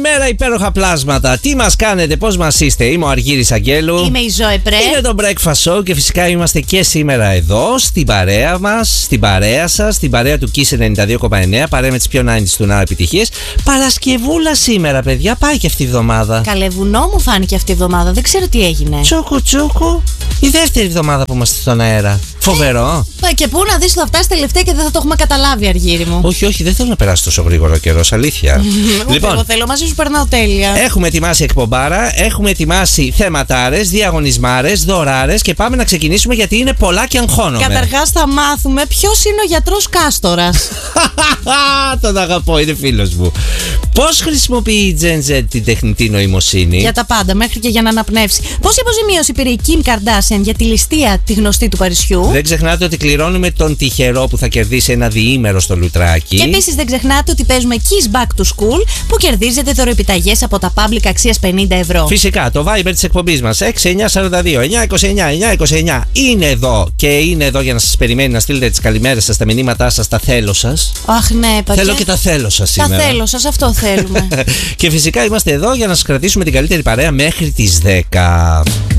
Μέρα υπέροχα πλάσματα. Τι μας κάνετε, πώς μας είστε? Είμαι ο Αργύρης Αγγέλου. Είμαι η Ζωέ Πρέ. Είναι το Breakfast Show και φυσικά είμαστε και σήμερα εδώ στην παρέα μας, στην παρέα σας, στην παρέα του Kiss 92,9. Παρέα με τις πιο 90's του Now επιτυχίες. Παρασκευούλα σήμερα, παιδιά. Πάει και αυτή η εβδομάδα. Καλέ, βουνό μου φάνηκε αυτή η εβδομάδα. Δεν ξέρω τι έγινε. Τσούκου τσούκου. Η δεύτερη εβδομάδα που είμαστε στον αέρα. Φοβερό. Και πού να δεις, θα φτάσει τελευταία και δεν θα το έχουμε καταλάβει, Αργύρη μου. Όχι, δεν θέλω να περάσει τόσο γρήγορο καιρό, αλήθεια. Λοιπόν, εγώ θέλω, μαζί σου περνάω τέλεια. Έχουμε ετοιμάσει εκπομπάρα, έχουμε ετοιμάσει θεματάρες, διαγωνισμάρες, δωράρες και πάμε να ξεκινήσουμε γιατί είναι πολλά και αγχώνομαι. Καταρχάς θα μάθουμε ποιος είναι ο γιατρός Κάστορας. Τον αγαπώ, είναι φίλος μου. Πώς χρησιμοποιεί η Gen Z την τεχνητή νοημοσύνη? Για τα πάντα, μέχρι και για να αναπνεύσει. Πόση αποζημίωση πήρε η Kim Kardashian για τη ληστεία τη γνωστή του Παρισιού? Δεν ξεχνάτε ότι κληρώνουμε τον τυχερό που θα κερδίσει ένα διήμερο στο λουτράκι. Και επίσης δεν ξεχνάτε ότι παίζουμε Kiss Back to School που κερδίζετε δωροεπιταγές από τα public αξίας 50 ευρώ. Φυσικά, το Viber της εκπομπής μας 6942 929 929 είναι εδώ και είναι εδώ για να σας περιμένει να στείλετε τις καλημέρες σας, τα μηνύματά σας, τα θέλω σας. Αχ, ναι, πατιά. Θέλω και τα θέλω σας σήμερα. Τα θέλω σας, αυτό θέλουμε. Και φυσικά είμαστε εδώ για να σας κρατήσουμε την καλύτερη παρέα μέχρι τις 10.